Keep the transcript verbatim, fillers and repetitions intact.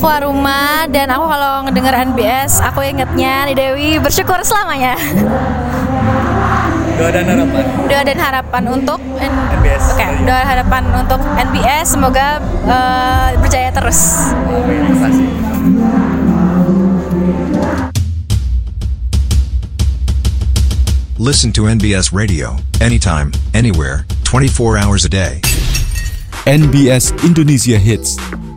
keluar rumah dan aku kalau ngedenger N B S aku ingetnya nih Dewi bersyukur selamanya. Doa dan harapan. Doa dan harapan untuk N- N B S. Oke, okay, doa harapan untuk N B S semoga uh, berjaya terus. Amin. Terima kasih. Listen to N B S Radio anytime, anywhere, twenty-four hours a day. N B S Indonesia Hits.